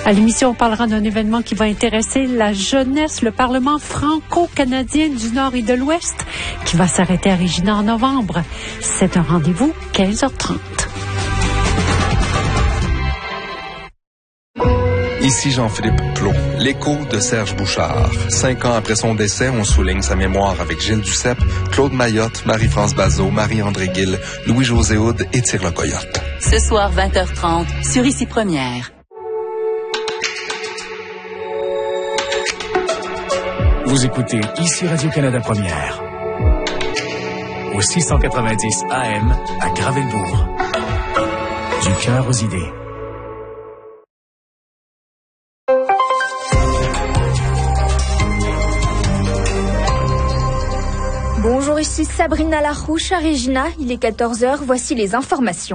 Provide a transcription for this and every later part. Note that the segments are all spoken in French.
À l'émission, on parlera d'un événement qui va intéresser la jeunesse, le Parlement franco-canadien du Nord et de l'Ouest, qui va s'arrêter à Regina en novembre. C'est un rendez-vous 15h30. Ici Jean-Philippe Plot, l'écho de Serge Bouchard. 5 ans après son décès, on souligne sa mémoire avec Gilles Duceppe, Claude Mayotte, Marie-France Bazot, Marie-André Gill, Louis-José Houd et Tire le Coyote. Ce soir, 20h30, sur Ici Première. Vous écoutez Ici Radio-Canada Première. Au 690 AM à Gravelbourg. Du cœur aux idées. Bonjour, ici Sabrina Larouche à Regina. Il est 14h, voici les informations.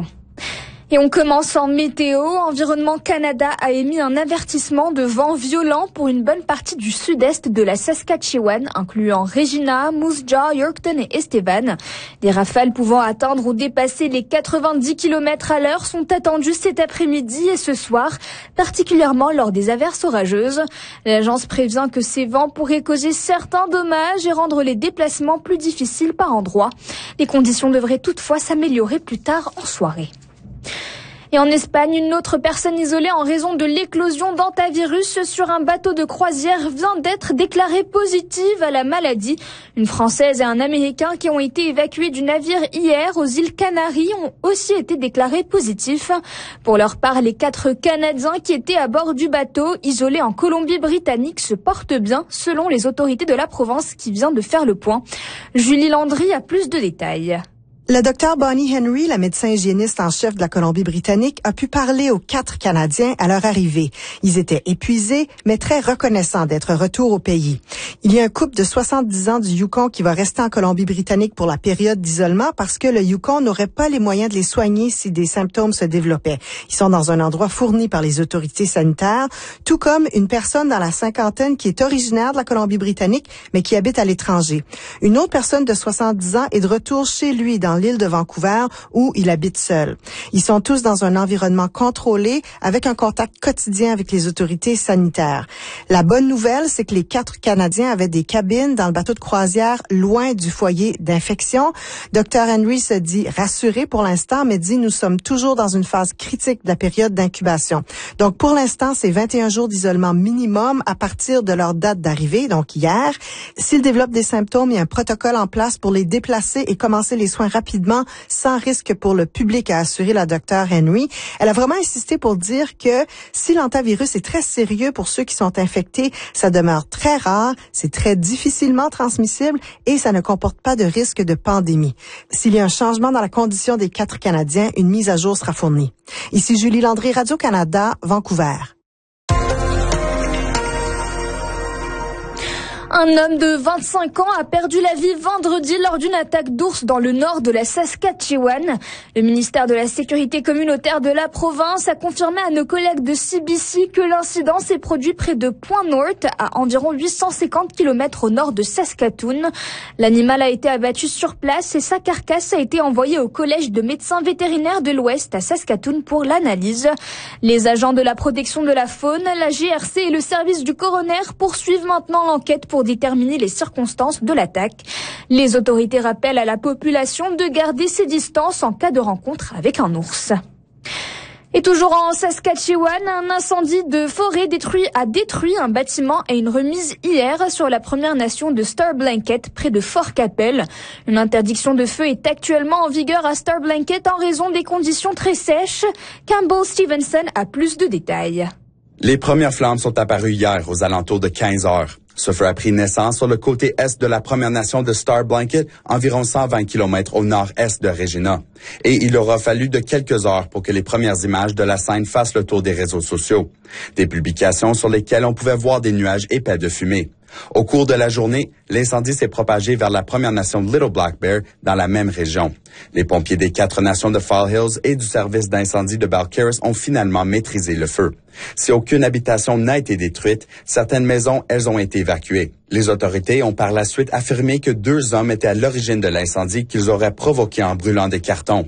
Et on commence en météo. Environnement Canada a émis un avertissement de vent violent pour une bonne partie du sud-est de la Saskatchewan, incluant Regina, Moose Jaw, Yorkton et Estevan. Des rafales pouvant atteindre ou dépasser les 90 km à l'heure sont attendues cet après-midi et ce soir, particulièrement lors des averses orageuses. L'agence prévient que ces vents pourraient causer certains dommages et rendre les déplacements plus difficiles par endroits. Les conditions devraient toutefois s'améliorer plus tard en soirée. Et en Espagne, une autre personne isolée en raison de l'éclosion d'hantavirus sur un bateau de croisière vient d'être déclarée positive à la maladie. Une Française et un Américain qui ont été évacués du navire hier aux îles Canaries ont aussi été déclarés positifs. Pour leur part, les 4 Canadiens qui étaient à bord du bateau, isolés en Colombie-Britannique, se portent bien selon les autorités de la Provence qui vient de faire le point. Julie Landry a plus de détails. Le docteur Bonnie Henry, la médecin hygiéniste en chef de la Colombie-Britannique, a pu parler aux 4 Canadiens à leur arrivée. Ils étaient épuisés, mais très reconnaissants d'être retour au pays. Il y a un couple de 70 ans du Yukon qui va rester en Colombie-Britannique pour la période d'isolement parce que le Yukon n'aurait pas les moyens de les soigner si des symptômes se développaient. Ils sont dans un endroit fourni par les autorités sanitaires, tout comme une personne dans la cinquantaine qui est originaire de la Colombie-Britannique, mais qui habite à l'étranger. Une autre personne de 70 ans est de retour chez lui dans l'île de Vancouver où il habite seul. Ils sont tous dans un environnement contrôlé avec un contact quotidien avec les autorités sanitaires. La bonne nouvelle, c'est que les 4 Canadiens avaient des cabines dans le bateau de croisière loin du foyer d'infection. Dr. Henry se dit rassuré pour l'instant, mais dit nous sommes toujours dans une phase critique de la période d'incubation. Donc pour l'instant, c'est 21 jours d'isolement minimum à partir de leur date d'arrivée, donc hier. S'ils développent des symptômes, il y a un protocole en place pour les déplacer et commencer les soins rapidement sans risque pour le public, a assuré la docteure Henry. Elle a vraiment insisté pour dire que si l'hantavirus est très sérieux pour ceux qui sont infectés, ça demeure très rare, c'est très difficilement transmissible et ça ne comporte pas de risque de pandémie. S'il y a un changement dans la condition des 4 Canadiens, une mise à jour sera fournie. Ici Julie Landry, Radio-Canada, Vancouver. Un homme de 25 ans a perdu la vie vendredi lors d'une attaque d'ours dans le nord de la Saskatchewan. Le ministère de la Sécurité communautaire de la province a confirmé à nos collègues de CBC que l'incident s'est produit près de Point North, à environ 850 km au nord de Saskatoon. L'animal a été abattu sur place et sa carcasse a été envoyée au collège de médecins vétérinaires de l'Ouest à Saskatoon pour l'analyse. Les agents de la protection de la faune, la GRC et le service du coroner poursuivent maintenant l'enquête pour déterminer les circonstances de l'attaque. Les autorités rappellent à la population de garder ses distances en cas de rencontre avec un ours. Et toujours en Saskatchewan, un incendie de forêt a détruit un bâtiment et une remise hier sur la Première Nation de Star Blanket près de Fort Capel. Une interdiction de feu est actuellement en vigueur à Star Blanket en raison des conditions très sèches. Campbell Stevenson a plus de détails. Les premières flammes sont apparues hier aux alentours de 15 heures. Ce feu a pris naissance sur le côté est de la Première Nation de Star Blanket, environ 120 km au nord-est de Regina. Et il aura fallu de quelques heures pour que les premières images de la scène fassent le tour des réseaux sociaux. Des publications sur lesquelles on pouvait voir des nuages épais de fumée. Au cours de la journée, l'incendie s'est propagé vers la Première Nation de Little Black Bear dans la même région. Les pompiers des 4 nations de Fall Hills et du service d'incendie de Balcarres ont finalement maîtrisé le feu. Si aucune habitation n'a été détruite, certaines maisons, elles ont été évacuées. Les autorités ont par la suite affirmé que 2 hommes étaient à l'origine de l'incendie qu'ils auraient provoqué en brûlant des cartons.